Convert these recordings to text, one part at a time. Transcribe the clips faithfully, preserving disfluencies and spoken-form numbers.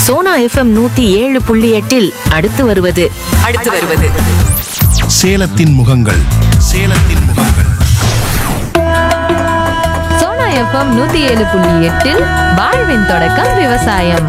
Sona FM நூத்தி ஏழு புள்ளி எட்டில் அடுத்து வருவது அடுத்து வருவது சேலத்தின் முகங்கள் சேலத்தின் முகங்கள் சோனா எஃப்எம் நூத்தி ஏழு புள்ளி எட்டில் வாழ்வின் தொடக்கம் விவசாயம்.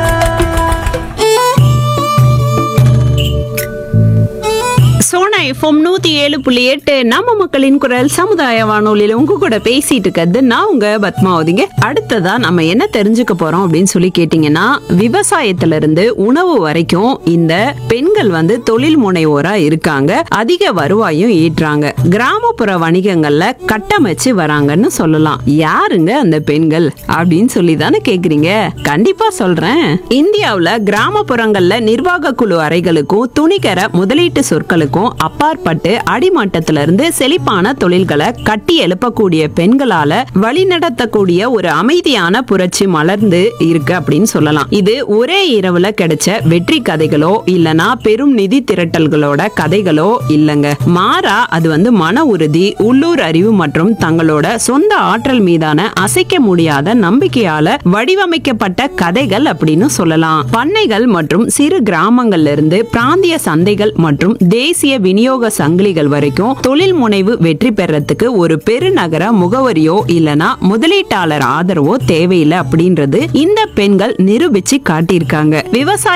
சோனா எஃப்எம் நூத்தி ஏழு புள்ளி எட்டு நம்ம மக்களின் குரல் சமுதாய வானொலியில உங்க கூட பேசிட்டு இருக்கிறது நான் உங்க பத்மாவதிங்க. அடுத்ததா நம்ம என்ன தெரிஞ்சுக்க போறோம் அப்படின்னு சொல்லி கேட்டீங்கன்னா, விவசாயத்துல இருந்து உணவு வரைக்கும் இந்த பெண்கள் வந்து தொழில் முனைவோரா இருக்காங்க, அதிக வருவாயும் ஈட்டுறாங்க, கிராமப்புற வணிகங்கள்ல கட்டமைச்சு வராங்கன்னு சொல்லலாம். யாருங்க அந்த பெண்கள் அப்படின்னு சொல்லி தானே கேக்குறீங்க? கண்டிப்பா சொல்றேன். இந்தியாவுல கிராமப்புறங்கள்ல நிர்வாக குழு அறைகளுக்கும் துணிகர முதலீட்டு சொற்களுக்கும் அப்பாற்பட்டு அடிமட்டத்தில இருந்து செழிப்பான தொழில்களை கட்டி எழுப்பக்கூடிய பெண்களால வழிநடத்தக்கூடிய ஒரு அமைதியான புரட்சி மலர்ந்து இருக்கு அப்படின்னு சொல்லலாம். இது ஒரே இரவுல கிடைச்ச வெற்றி கதைகளோ இல்லனா பெரும் நிதி திரட்டல்களோட கதைகளோ இல்லங்க. மாறா அது வந்து மன உறுதி, உள்ளூர் அறிவு மற்றும் தங்களோட சொந்த ஆற்றல் மீதான அசைக்க முடியாத நம்பிக்கையால வடிவமைக்கப்பட்ட கதைகள் அப்படின்னு சொல்லலாம். பண்ணைகள் மற்றும் சிறு கிராமங்கள்ல இருந்து பிராந்திய சந்தைகள் மற்றும் தேசிய விநியோக சங்கிலிகள் வரைக்கும் தொழில் முனைவு வெற்றி பெறறதுக்கு ஒரு பெருநகர முகவரியோ இல்லனா முதலீட்டாளர் ஆதரவோ தேவையில்லை அப்படின்றது இந்த பெண்கள் நிரூபிச்சு காட்டியிருக்காங்க. விவசாய